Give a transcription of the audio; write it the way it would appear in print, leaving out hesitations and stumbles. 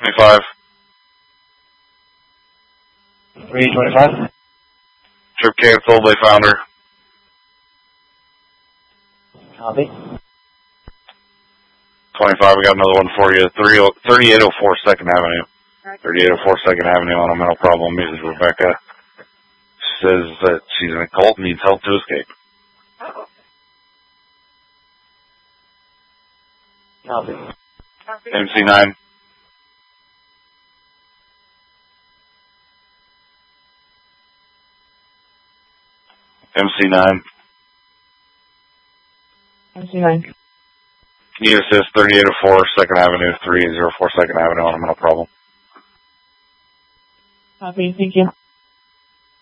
25. 325. Trip canceled, they found her. Copy. 25, we got another one for you. 3804 2nd Avenue. 3804 2nd Avenue on a mental problem. Mrs. Rebecca says that she's in a cult and needs help to escape. Copy. MC9. MC9. MC9. Can you assist 3804 2nd Avenue, 304 2nd Avenue on a mental problem? Copy, thank you.